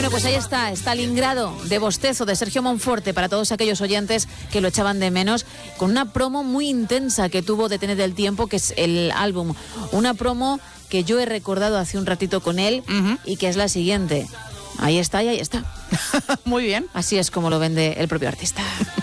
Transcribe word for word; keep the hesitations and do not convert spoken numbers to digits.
Bueno, pues ahí está, Stalingrado de Bostezo, de Sergio Monforte, para todos aquellos oyentes que lo echaban de menos, con una promo muy intensa que tuvo Detener el Tiempo, que es el álbum. Una promo que yo he recordado hace un ratito con él, uh-huh. y que es la siguiente. Ahí está y ahí está. Muy bien. Así es como lo vende el propio artista.